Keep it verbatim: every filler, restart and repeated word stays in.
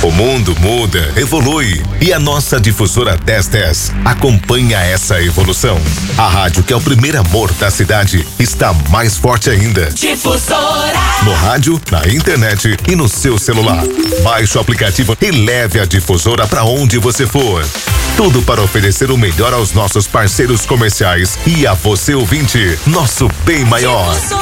O mundo muda, evolui e a nossa difusora dez dez acompanha essa evolução. A rádio que é o primeiro amor da cidade está mais forte ainda. Difusora. No rádio, na internet e no seu celular. Baixe o aplicativo e leve a difusora para onde você for. Tudo para oferecer o melhor aos nossos parceiros comerciais e a você ouvinte, nosso bem maior.